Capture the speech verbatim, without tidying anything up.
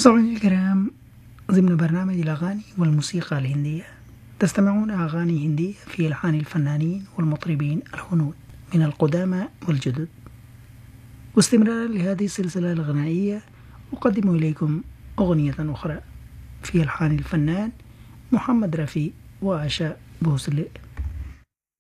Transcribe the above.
مستمعينا الكرام، ضمن برنامج الأغاني والموسيقى الهندية تستمعون أغاني هندية في ألحان الفنانين والمطربين الهنود من القدامى والجدد. واستمرارا لهذه السلسلة الغنائية أقدم إليكم أغنية أخرى في ألحان الفنان محمد رفيع وآشا بوسلي.